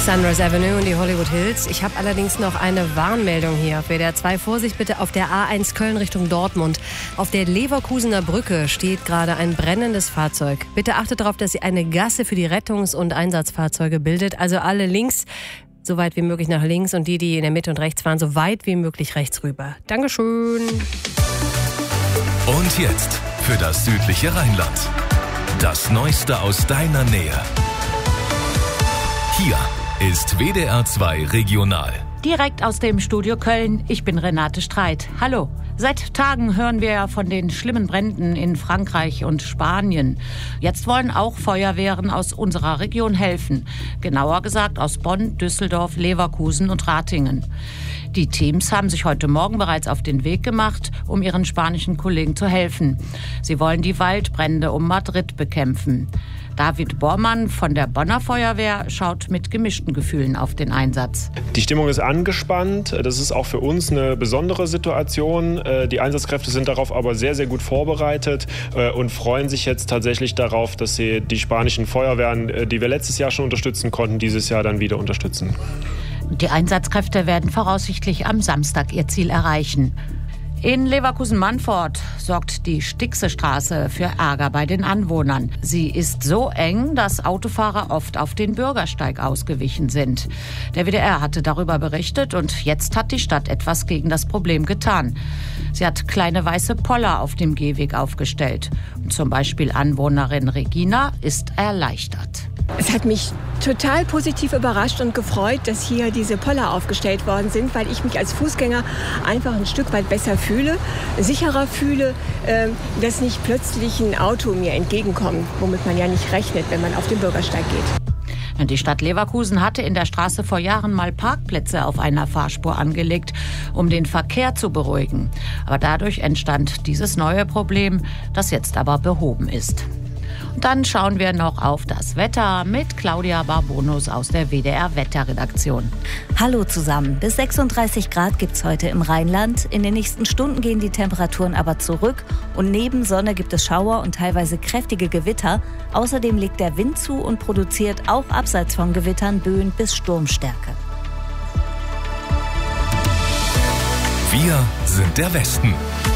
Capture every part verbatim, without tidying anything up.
Sunrise Avenue und die Hollywood Hills. Ich habe allerdings noch eine Warnmeldung hier auf W D R zwei. Vorsicht bitte auf der A eins Köln Richtung Dortmund. Auf der Leverkusener Brücke steht gerade ein brennendes Fahrzeug. Bitte achtet darauf, dass sie eine Gasse für die Rettungs- und Einsatzfahrzeuge bildet. Also alle links, so weit wie möglich nach links und die, die in der Mitte und rechts fahren, so weit wie möglich rechts rüber. Dankeschön. Und jetzt für das südliche Rheinland. Das Neueste aus deiner Nähe. Hier ist W D R zwei Regional. Direkt aus dem Studio Köln, ich bin Renate Streit. Hallo. Seit Tagen hören wir ja von den schlimmen Bränden in Frankreich und Spanien. Jetzt wollen auch Feuerwehren aus unserer Region helfen. Genauer gesagt aus Bonn, Düsseldorf, Leverkusen und Ratingen. Die Teams haben sich heute Morgen bereits auf den Weg gemacht, um ihren spanischen Kollegen zu helfen. Sie wollen die Waldbrände um Madrid bekämpfen. David Bormann von der Bonner Feuerwehr schaut mit gemischten Gefühlen auf den Einsatz. Die Stimmung ist angespannt. Das ist auch für uns eine besondere Situation. Die Einsatzkräfte sind darauf aber sehr, sehr gut vorbereitet und freuen sich jetzt tatsächlich darauf, dass sie die spanischen Feuerwehren, die wir letztes Jahr schon unterstützen konnten, dieses Jahr dann wieder unterstützen. Die Einsatzkräfte werden voraussichtlich am Samstag ihr Ziel erreichen. In Leverkusen-Mannfort sorgt die Stichsestraße für Ärger bei den Anwohnern. Sie ist so eng, dass Autofahrer oft auf den Bürgersteig ausgewichen sind. Der W D R hatte darüber berichtet und jetzt hat die Stadt etwas gegen das Problem getan. Sie hat kleine weiße Poller auf dem Gehweg aufgestellt. Und zum Beispiel Anwohnerin Regina ist erleichtert. Es hat mich total positiv überrascht und gefreut, dass hier diese Poller aufgestellt worden sind, weil ich mich als Fußgänger einfach ein Stück weit besser fühle, sicherer fühle, dass nicht plötzlich ein Auto mir entgegenkommt, womit man ja nicht rechnet, wenn man auf den Bürgersteig geht. Die Stadt Leverkusen hatte in der Straße vor Jahren mal Parkplätze auf einer Fahrspur angelegt, um den Verkehr zu beruhigen. Aber dadurch entstand dieses neue Problem, das jetzt aber behoben ist. Und dann schauen wir noch auf das Wetter mit Claudia Barbonus aus der W D R-Wetterredaktion. Hallo zusammen. Bis sechsunddreißig Grad gibt's heute im Rheinland. In den nächsten Stunden gehen die Temperaturen aber zurück. Und neben Sonne gibt es Schauer und teilweise kräftige Gewitter. Außerdem legt der Wind zu und produziert auch abseits von Gewittern Böen bis Sturmstärke. Wir sind der Westen.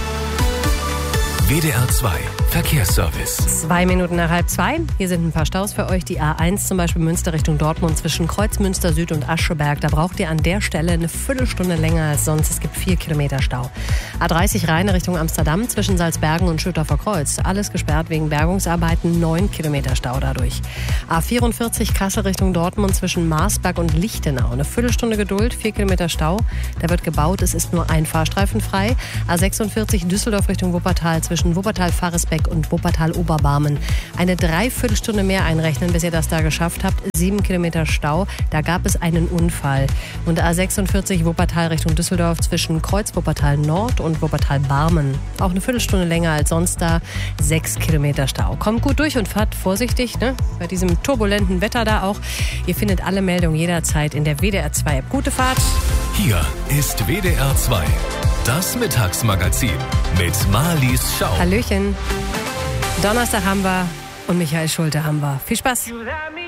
W D R zwei Verkehrsservice. Zwei Minuten nach halb zwei. Hier sind ein paar Staus für euch. Die A eins zum Beispiel Münster Richtung Dortmund zwischen Kreuzmünster Süd und Ascheberg. Da braucht ihr an der Stelle eine Viertelstunde länger als sonst. Es gibt vier Kilometer Stau. A dreißig Rheine Richtung Amsterdam zwischen Salzbergen und Schüttorfer Kreuz. Alles gesperrt wegen Bergungsarbeiten. Neun Kilometer Stau dadurch. A vierundvierzig Kassel Richtung Dortmund zwischen Marsberg und Lichtenau. Eine Viertelstunde Geduld, vier Kilometer Stau. Da wird gebaut. Es ist nur ein Fahrstreifen frei. A sechsundvierzig Düsseldorf Richtung Wuppertal zwischen Wuppertal-Faresbeck und Wuppertal-Oberbarmen. Eine Dreiviertelstunde mehr einrechnen, bis ihr das da geschafft habt. Sieben Kilometer Stau. Da gab es einen Unfall. Und A sechsundvierzig Wuppertal Richtung Düsseldorf zwischen Kreuz-Wuppertal Nord und Wuppertal-Barmen. Auch eine Viertelstunde länger als sonst da. Sechs Kilometer Stau. Kommt gut durch und fahrt vorsichtig, ne? Bei diesem turbulenten Wetter da auch. Ihr findet alle Meldungen jederzeit in der W D R zwei App. Gute Fahrt. Hier ist W D R zwei. Das Mittagsmagazin mit Marlies Schau. Hallöchen. Donnerstag haben wir und Michael Schulte haben wir. Viel Spaß.